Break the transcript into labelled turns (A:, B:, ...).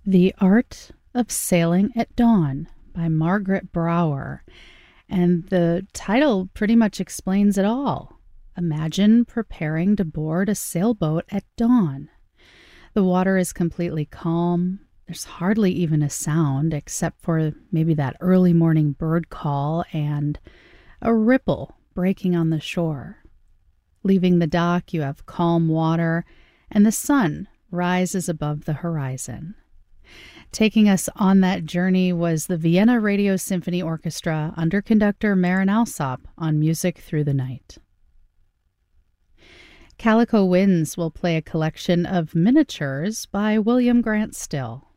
A: The Art of Sailing at Dawn by Margaret Brower. And the title pretty much explains it all. Imagine preparing to board a sailboat at dawn. The water is completely calm. There's hardly even a sound except for maybe that early morning bird call and a ripple breaking on the shore. Leaving the dock, you have calm water, and the sun rises above the horizon. Taking us on that journey was the Vienna Radio Symphony Orchestra under conductor Marin Alsop on Music Through the Night. Calico Winds will play a collection of miniatures by William Grant Still.